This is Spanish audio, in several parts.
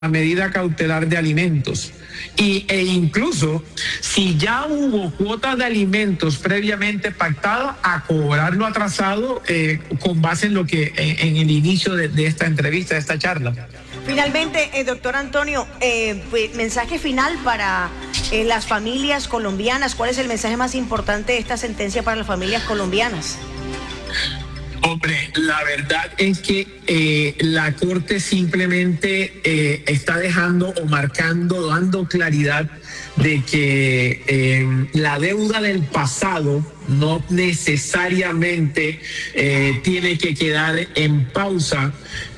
medida cautelar de alimentos e incluso si ya hubo cuotas de alimentos previamente pactadas, a cobrarlo atrasado con base en lo que en el inicio de esta entrevista, de esta charla. Finalmente, doctor Antonio, pues, mensaje final para las familias colombianas. ¿Cuál es el mensaje más importante de esta sentencia para las familias colombianas? Hombre, la verdad es que la Corte simplemente está dejando o marcando, dando claridad de que la deuda del pasado no necesariamente tiene que quedar en pausa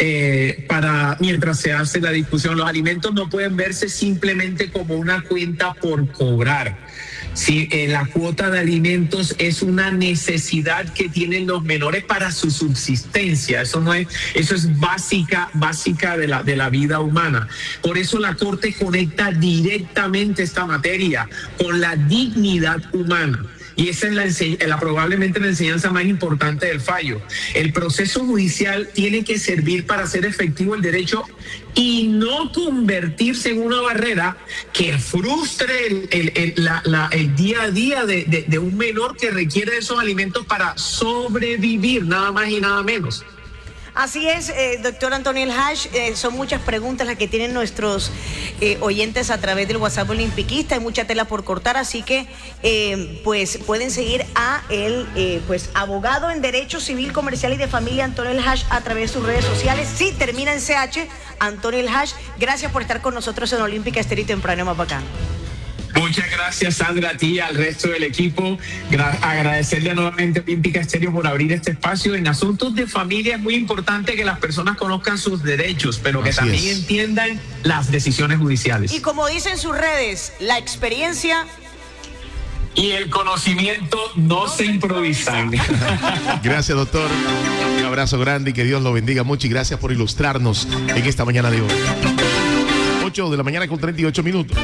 mientras se hace la discusión. Los alimentos no pueden verse simplemente como una cuenta por cobrar. Sí, la cuota de alimentos es una necesidad que tienen los menores para su subsistencia. Eso es básica de la vida humana. Por eso la Corte conecta directamente esta materia con la dignidad humana. Y esa es probablemente la enseñanza más importante del fallo. El proceso judicial tiene que servir para hacer efectivo el derecho y no convertirse en una barrera que frustre el día a día de un menor que requiere esos alimentos para sobrevivir, nada más y nada menos. Así es, doctor Antonio El Haj, son muchas preguntas las que tienen nuestros oyentes a través del WhatsApp Olimpiquista, hay mucha tela por cortar, así que pues pueden seguir a el abogado en Derecho Civil, Comercial y de Familia, Antonio El Haj, a través de sus redes sociales. Sí, termina en CH, Antonio El Haj. Gracias por estar con nosotros en Olímpica Estéreo y Temprano Mapacán. Muchas gracias, Sandra, a ti y al resto del equipo. Agradecerle nuevamente a Olímpica Estéreo por abrir este espacio. En asuntos de familia es muy importante que las personas conozcan sus derechos, pero que así también entiendan las decisiones judiciales. Y como dicen sus redes, la experiencia y el conocimiento no se improvisan. Gracias, doctor. Un abrazo grande y que Dios lo bendiga mucho y gracias por ilustrarnos en esta mañana de hoy. 8 de la mañana con 38 minutos.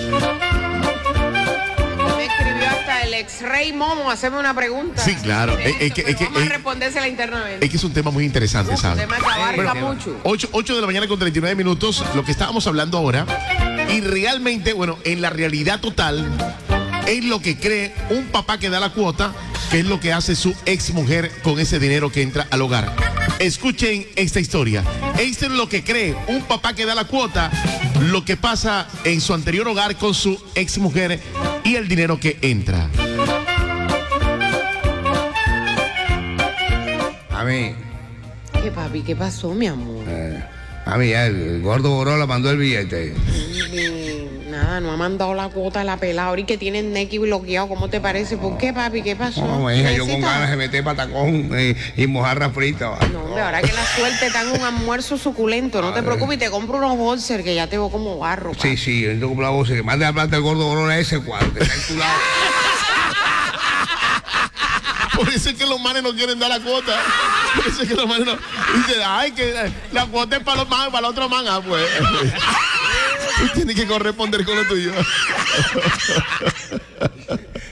Ex-rey Momo, hacerme una pregunta. Sí, claro. Vamos a respondérsela internamente. Es que es un tema muy interesante, ¿sabes? Un tema que abarca mucho. 8 de la mañana con 39 minutos, lo que estábamos hablando ahora. Y realmente, bueno, en la realidad total, es lo que cree un papá que da la cuota, que es lo que hace su ex mujer con ese dinero que entra al hogar. Escuchen esta historia. Esto es lo que cree un papá que da la cuota, lo que pasa en su anterior hogar con su ex mujer y el dinero que entra. A mí. ¿Qué, papi? ¿Qué pasó, mi amor? A mí, el gordo Borola mandó el billete. Nada, no ha mandado la cuota a la pelada. Ahora que tienen Neki bloqueado, ¿cómo te parece? ¿Por qué, papi? ¿Qué pasó? No, hija, yo con ganas de meter patacón y mojarra frita. No, hombre, ahora que la suerte te dan un almuerzo suculento. No te preocupes, y te compro unos bolsers que ya te veo como barro. Sí, sí, yo te compro la bolsa. Que mande a plata el gordo Borola ese cuadro, que está en tu lado. Por eso es que los manes no quieren dar la cuota. Por eso es que los manes no. Dicen, ay, que la cuota es para los manes, para el otro man. Ah, pues. Tú tienes que corresponder con lo tuyo.